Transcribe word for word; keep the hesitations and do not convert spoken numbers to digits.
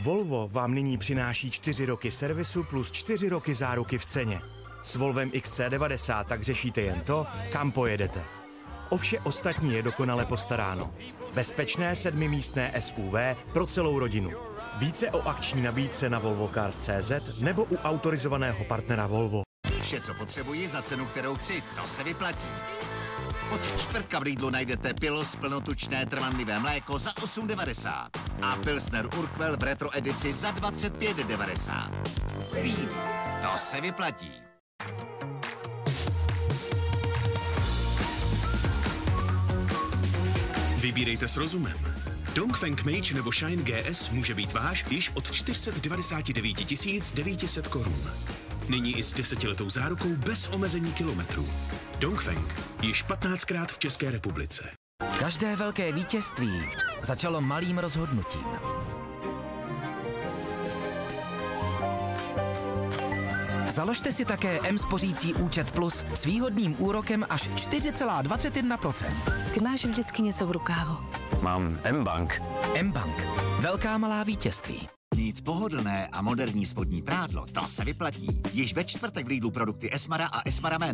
Volvo vám nyní přináší čtyři roky servisu plus čtyři roky záruky v ceně. S Volvem X C devadesát tak řešíte jen to, kam pojedete. O vše ostatní je dokonale postaráno. Bezpečné sedmimístné S U V pro celou rodinu. Více o akční nabídce na volvo cars tečka cé zet nebo u autorizovaného partnera Volvo. Vše, co potřebuji za cenu, kterou chci, to se vyplatí. Od čtvrtka v Lidlu najdete Pilos plnotučné trvanlivé mléko za osm devadesát a Pilsner Urquell v retro edici za dvacet pět devadesát. Lidl, to se vyplatí. Vybírejte s rozumem. Dongfeng Mage nebo Shine G S může být váš již od čtyři sta devadesát devět tisíc devět set korun. Nyní i s desetiletou zárukou bez omezení kilometrů. Dongfeng již patnáctkrát v České republice. Každé velké vítězství začalo malým rozhodnutím. Založte si také M-spořící účet Plus s výhodným úrokem až čtyři celá dvacet jedna procenta. Ty máš vždycky něco v rukávu. Mám M-Bank. M-Bank. Velká malá vítězství. Mít pohodlné a moderní spodní prádlo, to se vyplatí. Již ve čtvrtek v Lidlu produkty Esmara a Esmara Men.